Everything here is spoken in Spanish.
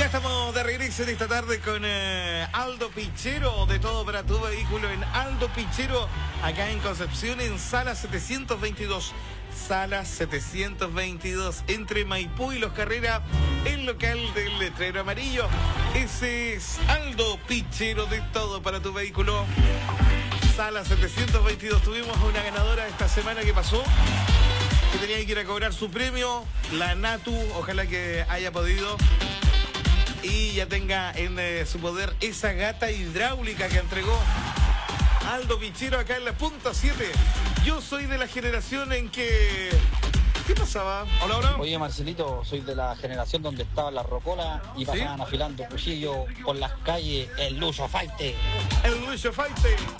Ya estamos de regreso en esta tarde con Aldo Pichero, de todo para tu vehículo en Aldo Pichero, acá en Concepción, en Sala 722. Sala 722, entre Maipú y Los Carreras, el local del letrero amarillo. Ese es Aldo Pichero, de todo para tu vehículo. Sala 722. Tuvimos una ganadora esta semana que pasó, que tenía que ir a cobrar su premio, la Natu. Ojalá que haya podido y ya tenga en su poder esa gata hidráulica que entregó Aldo Pichero acá en la punta 7. Yo soy de la generación en que... ¿Qué pasaba? Hola, hola. Oye, Marcelito, soy de la generación donde estaban las rocolas y pasaban afilando cuchillos por las calles, el Lucho Faite. El Lucho Faite.